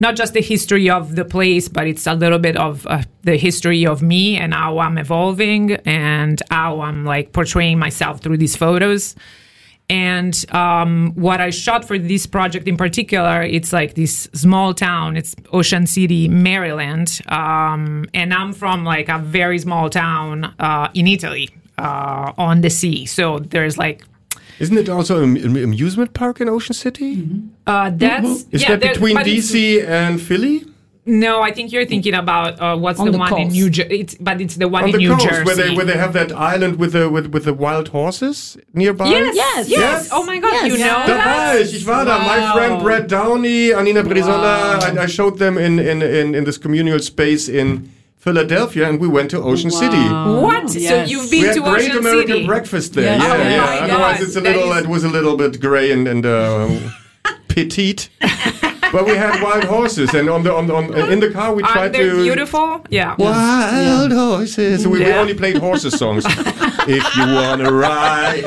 not just the history of the place, but it's a little bit of the history of me and how I'm evolving and how I'm like portraying myself through these photos. And what I shot for this project in particular, it's like this small town. It's Ocean City, Maryland. And I'm from like a very small town in Italy on the sea. So there's like... Isn't it also an amusement park in Ocean City? That's... Is that between DC and Philly? No, I think you're thinking about what's on the one in New Jersey. But it's the one in New Jersey. Where they have that island with the wild horses nearby? Yes. Oh my God, you know Da that? war ich war da. My friend Brad Downey, Anina Brizola, I showed them in this communal space in Philadelphia, and we went to Ocean City. What? Yes. So you've been We had to great Ocean American City? breakfast there. Yes. Oh Yeah. my Otherwise, God. it was a little bit gray and petite. But we had wild horses, and in the car we tried Aren't they to beautiful? Yeah. wild horses. So we Yeah. only played horses songs. If you wanna ride.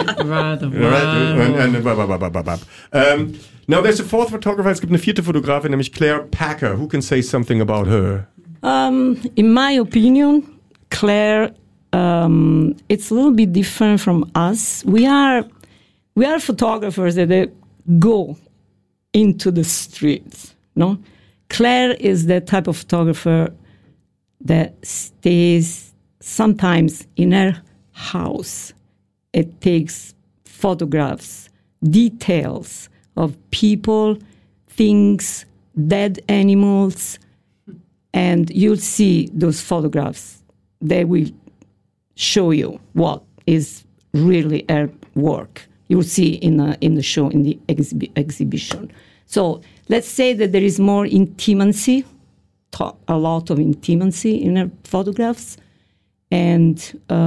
Now there's a fourth photographer. Es gibt eine vierte Fotografin, nämlich Claire Packer. Who can say something about her? In my opinion, Claire, it's a little bit different from us. We are photographers that go into the streets. No, Claire is the type of photographer that stays sometimes in her house. It takes photographs, details of people, things, dead animals, and you'll see those photographs. They will show you what is really her work. You will see in the show, in the exhibition. So let's say that there is more intimacy, a lot of intimacy in her photographs, and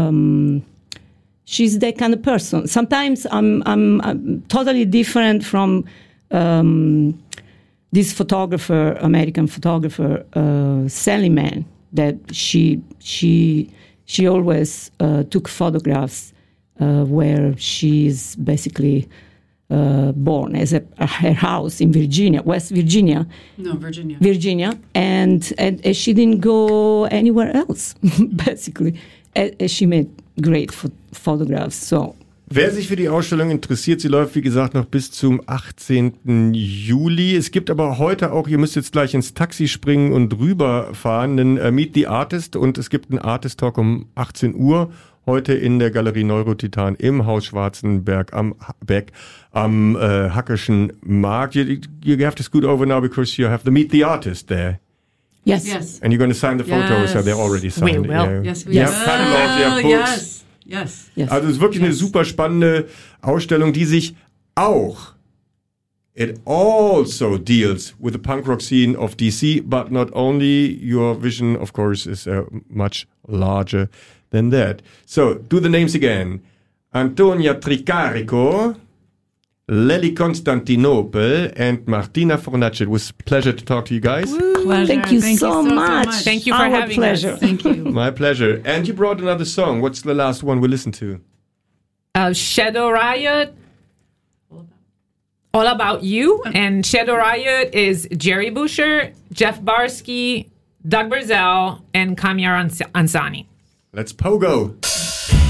she's that kind of person. Sometimes I'm totally different from this photographer, American photographer, Sally Mann, that she always took photographs where she's basically born as her house in Virginia, West Virginia. No, Virginia. Virginia, and she didn't go anywhere else, basically. She made great photographs, so... Wer sich für die Ausstellung interessiert, sie läuft wie gesagt noch bis zum 18. Juli. Es gibt aber heute auch, ihr müsst jetzt gleich ins Taxi springen und rüberfahren, einen Meet the Artist, und es gibt einen Artist Talk um 18 Uhr heute in der Galerie Neurotitan im Haus Schwarzenberg am Hackischen Markt. You have to scoot over now because you have the Meet the Artist there. Yes. And you're going to sign the photos, so they're already signed. We will. Yes, we You have catalogs, you have books. Yes. Also es ist wirklich eine super spannende Ausstellung, die sich auch, it also deals with the punk rock scene of DC, but not only. Your vision, of course, is much larger than that. So, do the names again. Antonia Tricarico, Lely Constantinople, and Martina Fornace. It was a pleasure to talk to you guys. Pleasure. Thank you so much. Thank you for Our having pleasure. us. Thank you. My pleasure. And you brought another song. What's the last one we listened to? Shadow Riot, All About You. And Shadow Riot is Jerry Busher, Jeff Barsky, Doug Brazell, and Kamyar Ansani. Let's pogo.